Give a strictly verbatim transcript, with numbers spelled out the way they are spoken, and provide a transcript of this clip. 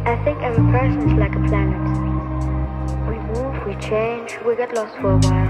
I think every person is like a planet. We move, we change, we get lost for a while.